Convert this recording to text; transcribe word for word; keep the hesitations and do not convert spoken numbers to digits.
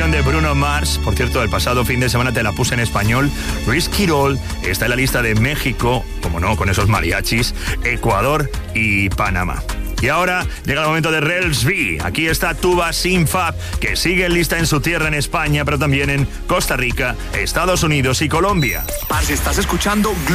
canción de Bruno Mars. Por cierto, el pasado fin de semana te la puse en español. Risky Roll está en la lista de México, como no, con esos mariachis, Ecuador y Panamá. Y ahora llega el momento de Rels B. Aquí está Tuba Sin Fab, que sigue en lista en su tierra en España, pero también en Costa Rica, Estados Unidos y Colombia. Parce, estás escuchando